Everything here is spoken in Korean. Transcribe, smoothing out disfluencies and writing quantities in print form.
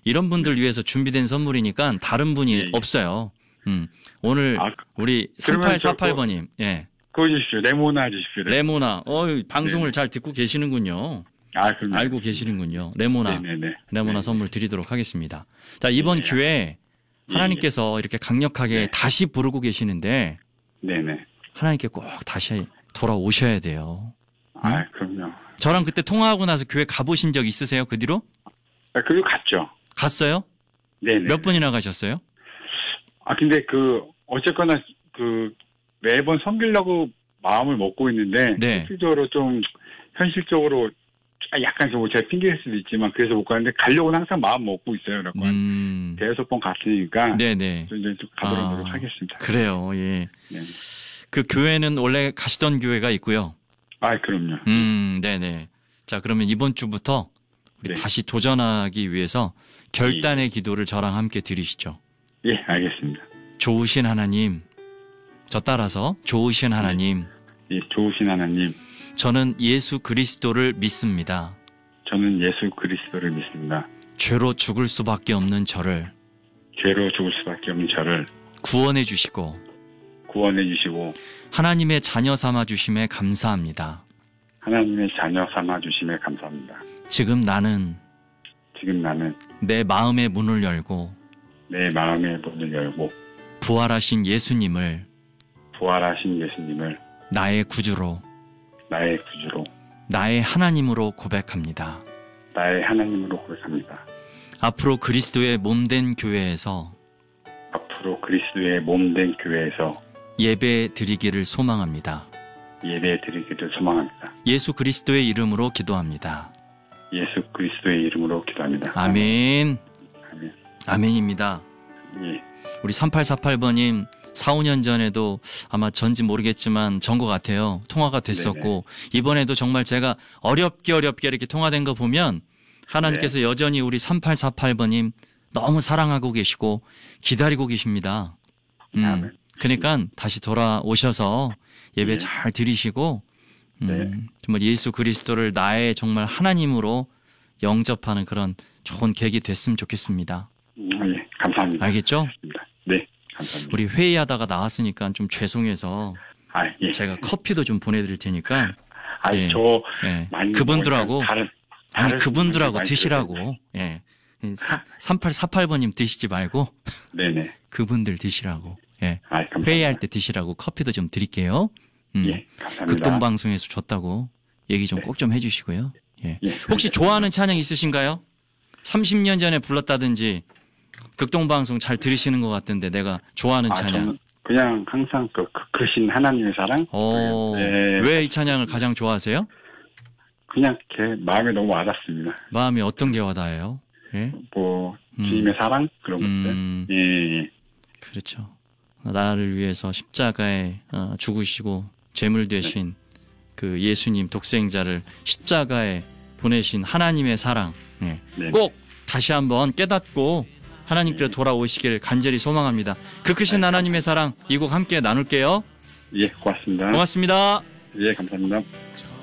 이런 분들 위해서 준비된 선물이니까 다른 분이 예. 없어요. 오늘 우리 3848번님, 예. 그거 주십시오. 레모나 주십시오. 레모나, 방송을 잘 듣고 계시는군요. 그럼요. 알고 계시는군요. 레모나, 네네네. 레모나 선물 드리도록 하겠습니다. 자, 이번 기회에 하나님께서 이렇게 강력하게 다시 부르고 계시는데, 네네. 하나님께 꼭 다시 돌아오셔야 돼요. 그럼요. 저랑 그때 통화하고 나서 교회 가보신 적 있으세요? 그 뒤로? 그리고 갔죠. 갔어요? 네네. 몇 번이나 가셨어요? 근데 어쨌거나 매번 섬기려고 마음을 먹고 있는데, 네. 실질적으로 좀, 현실적으로, 약간 제가 핑계일 수도 있지만, 그래서 못 가는데, 가려고는 항상 마음 먹고 있어요. 그래서 대여섯 번 갔으니까, 네네. 좀 이제 좀 가보도록 노력하겠습니다. 그래요, 예. 네. 그 교회는 원래 가시던 교회가 있고요. 그럼요. 네네. 자, 그러면 이번 주부터 우리 네. 다시 도전하기 위해서 결단의 기도를 저랑 함께 드리시죠. 예, 알겠습니다. 좋으신 하나님, 저 따라서 좋으신 하나님, 예, 좋으신 하나님, 저는 예수 그리스도를 믿습니다. 저는 예수 그리스도를 믿습니다. 죄로 죽을 수밖에 없는 저를 죄로 죽을 수밖에 없는 저를 구원해 주시고 구원해 주시고 하나님의 자녀 삼아 주심에 감사합니다. 하나님의 자녀 삼아 주심에 감사합니다. 지금 나는 내 마음의 문을 열고 내 마음의 문을 열고 부활하신 예수님을 나의 구주로 나의 하나님으로 고백합니다. 앞으로 그리스도의 몸된 교회에서 예배 드리기를 소망합니다. 예수 그리스도의 이름으로 기도합니다. 아멘. 아멘입니다. 예. 우리 3848번님 4, 5년 전에도 아마 전지 모르겠지만 전 것 같아요. 통화가 됐었고 이번에도 정말 제가 어렵게 이렇게 통화된 거 보면 하나님께서 여전히 우리 3848번님 너무 사랑하고 계시고 기다리고 계십니다. 그러니까 다시 돌아오셔서 예배 잘 드리시고 정말 예수 그리스도를 나의 정말 하나님으로 영접하는 그런 좋은 계기 됐으면 좋겠습니다. 예, 감사합니다. 알겠죠? 네, 감사합니다. 우리 회의하다가 나왔으니까 좀 죄송해서 예. 제가 커피도 좀 보내드릴 테니까 많이 그분들하고 다른 그분들하고 많이 드시라고 3848번님 드시지 말고 네네. 그분들 드시라고 감사합니다. 회의할 때 드시라고 커피도 좀 드릴게요. 예, 감사합니다. 극동방송에서 줬다고 얘기 좀 꼭 좀 해주시고요. 혹시 좋아하는 찬양 있으신가요? 30년 전에 불렀다든지 극동방송 잘 들으시는 것 같은데 내가 좋아하는 찬양. 저는 그냥 항상 크신 하나님의 사랑. 왜 이 찬양을 가장 좋아하세요? 그냥 제 마음에 너무 와닿습니다. 마음이 어떤 게 와닿아요? 주님의 사랑 그런 것들. 예. 그렇죠. 나를 위해서 십자가에 죽으시고 제물 되신 그 예수님 독생자를 십자가에 보내신 하나님의 사랑. 꼭 다시 한번 깨닫고 하나님께로 돌아오시길 간절히 소망합니다. 그 크신 하나님의 사랑 이 곡 함께 나눌게요. 예, 고맙습니다. 고맙습니다. 예, 감사합니다.